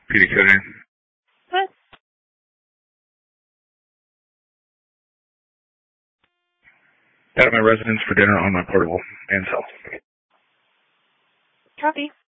Peter Killian. What? At my residence for dinner on my portable and cell. Copy.